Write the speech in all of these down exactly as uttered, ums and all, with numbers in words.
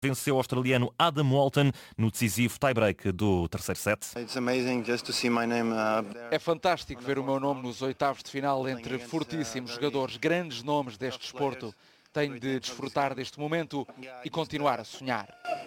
Venceu o australiano Adam Walton no decisivo tie-break do terceiro set. É fantástico ver o meu nome nos oitavos de final entre fortíssimos jogadores, grandes nomes deste desporto. Tenho de desfrutar deste momento e continuar a sonhar.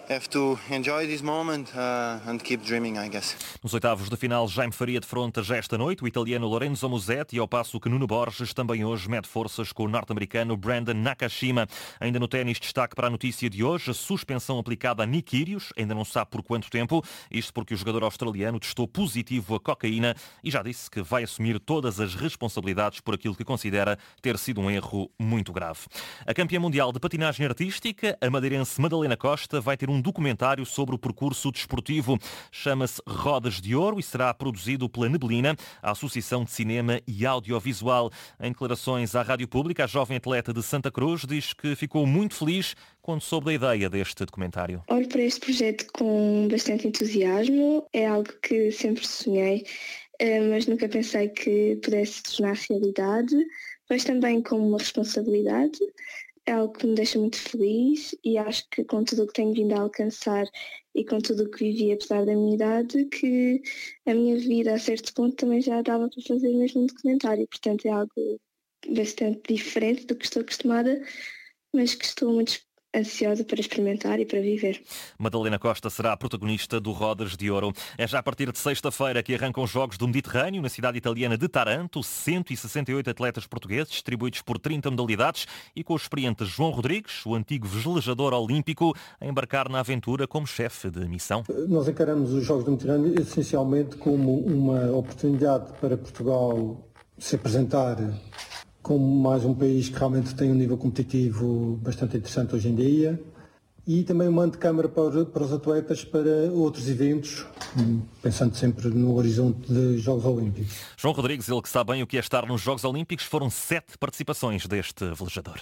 Nos oitavos de final, Jaime Faria defronta já esta noite o italiano Lorenzo Musetti, ao passo que Nuno Borges também hoje mede forças com o norte-americano Brandon Nakashima. Ainda no ténis, destaque para a notícia de hoje, a suspensão aplicada a Nick Kyrgios, ainda não se sabe por quanto tempo, isto porque o jogador australiano testou positivo a cocaína e já disse que vai assumir todas as responsabilidades por aquilo que considera ter sido um erro muito grave. A campeã mundial de patinagem artística, a madeirense Madalena Costa, vai ter um documentário sobre o percurso desportivo. Chama-se Rodas de Ouro e será produzido pela Neblina, a Associação de Cinema e Audiovisual. Em declarações à Rádio Pública, a jovem atleta de Santa Cruz diz que ficou muito feliz quando soube da ideia deste documentário. Olho para este projeto com bastante entusiasmo. É algo que sempre sonhei, mas nunca pensei que pudesse se tornar realidade. Mas também como uma responsabilidade. É algo que me deixa muito feliz e acho que com tudo o que tenho vindo a alcançar e com tudo o que vivi apesar da minha idade, que a minha vida a certo ponto também já dava para fazer mesmo um documentário. Portanto é algo bastante diferente do que estou acostumada, mas que estou muito ansiosa para experimentar e para viver. Madalena Costa será a protagonista do Rodas de Ouro. É já a partir de sexta-feira que arrancam os Jogos do Mediterrâneo na cidade italiana de Taranto. cento e sessenta e oito atletas portugueses, distribuídos por trinta modalidades, e com o experiente João Rodrigues, o antigo velejador olímpico, a embarcar na aventura como chefe de missão. Nós encaramos os Jogos do Mediterrâneo essencialmente como uma oportunidade para Portugal se apresentar como mais um país que realmente tem um nível competitivo bastante interessante hoje em dia, e também uma antecâmara para, para os atletas para outros eventos, pensando sempre no horizonte de Jogos Olímpicos. João Rodrigues, ele que sabe bem o que é estar nos Jogos Olímpicos, foram sete participações deste velejador.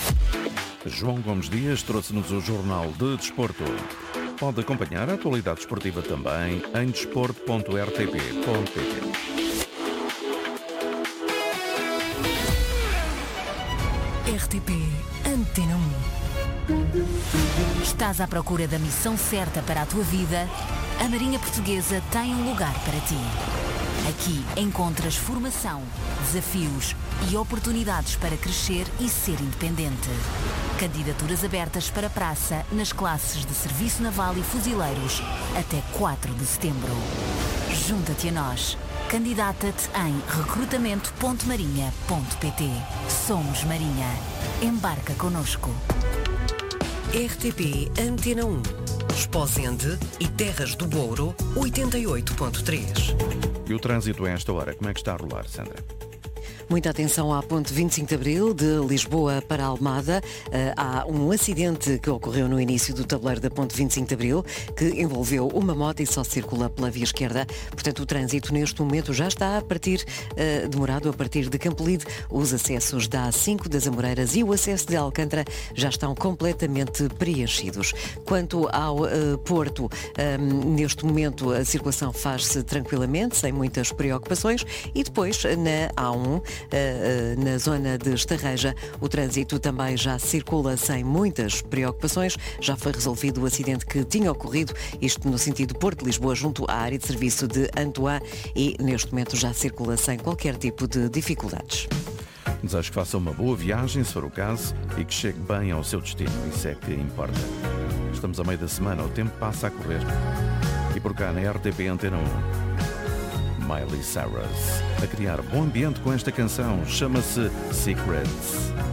João Gomes Dias trouxe-nos o Jornal de Desporto. Pode acompanhar a atualidade esportiva também em desporto ponto r t p ponto p t. R T P Antena um. Estás à procura da missão certa para a tua vida? A Marinha Portuguesa tem um lugar para ti. Aqui encontras formação, desafios e oportunidades para crescer e ser independente. Candidaturas abertas para praça nas classes de Serviço Naval e Fuzileiros até quatro de setembro. Junta-te a nós. Candidata-te em recrutamento ponto marinha ponto p t. Somos Marinha. Embarca connosco. R T P Antena um. Esposende e Terras do Douro, oitenta e oito ponto três. E o trânsito a esta hora, como é que está a rolar, Sandra? Muita atenção à ponte vinte e cinco de Abril, de Lisboa para Almada. Há um acidente que ocorreu no início do tabuleiro da ponte vinte e cinco de Abril, que envolveu uma moto e só circula pela via esquerda. Portanto, o trânsito neste momento já está a partir, uh, demorado a partir de Campolide. Os acessos da A cinco, das Amoreiras e o acesso de Alcântara já estão completamente preenchidos. Quanto ao uh, Porto, um, neste momento a circulação faz-se tranquilamente, sem muitas preocupações. E depois, na A um, na zona de Estarreja, o trânsito também já circula sem muitas preocupações. Já foi resolvido o acidente que tinha ocorrido, isto no sentido Porto de Lisboa, junto à área de serviço de Antoine, e neste momento já circula sem qualquer tipo de dificuldades. Desejo que faça uma boa viagem, se for o caso, e que chegue bem ao seu destino. Isso é que importa. Estamos a meio da semana, o tempo passa a correr. E por cá na R T P Antena um, Miley Cyrus a criar bom ambiente com esta canção, chama-se Secrets.